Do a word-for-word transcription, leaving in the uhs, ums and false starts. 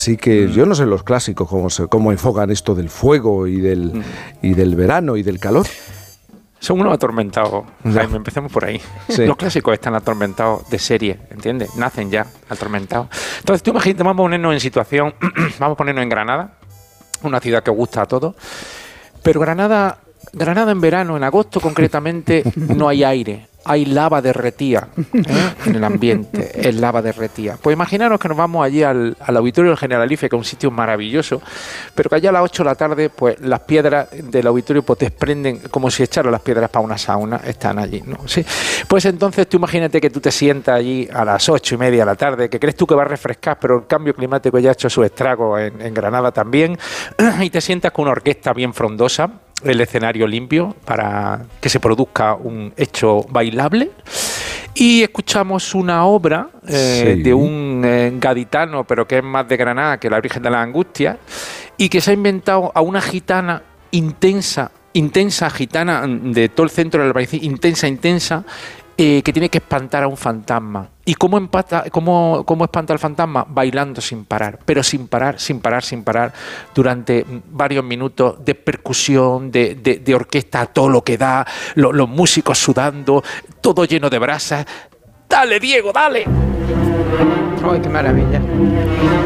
Así que yo no sé los clásicos cómo, se, cómo enfocan esto del fuego y del, mm. y del verano y del calor. Son unos atormentados, Jaime, empecemos por ahí. Sí. Los clásicos están atormentados de serie, ¿entiendes? Nacen ya atormentados. Entonces tú imagínate, vamos a ponernos en situación, vamos a ponernos en Granada, una ciudad que gusta a todos, pero Granada, Granada en verano, en agosto concretamente, no hay aire. Hay lava derretida ¿eh? en el ambiente, es lava derretida. Pues imaginaros que nos vamos allí al, al Auditorio del Generalife, que es un sitio maravilloso, pero que allá a las ocho de la tarde, pues las piedras del auditorio pues desprenden, como si echaran las piedras para una sauna, están allí, ¿no? Sí. Pues entonces tú imagínate que tú te sientas allí a las ocho y media de la tarde, que crees tú que va a refrescar, pero el cambio climático ya ha hecho su estrago en, en Granada también, y te sientas con una orquesta bien frondosa, el escenario limpio para que se produzca un hecho bailable y escuchamos una obra eh, sí. de un eh, gaditano, pero que es más de Granada que la Virgen de las Angustias, y que se ha inventado a una gitana intensa, intensa gitana de todo el centro del país, intensa, intensa, eh, que tiene que espantar a un fantasma. ¿Y cómo, empata, cómo, cómo espanta al fantasma? Bailando sin parar, pero sin parar, sin parar, sin parar, durante varios minutos de percusión, de, de, de orquesta a todo lo que da, lo, los músicos sudando, todo lleno de brasas. ¡Dale, Diego, dale! ¡Ay, qué maravilla!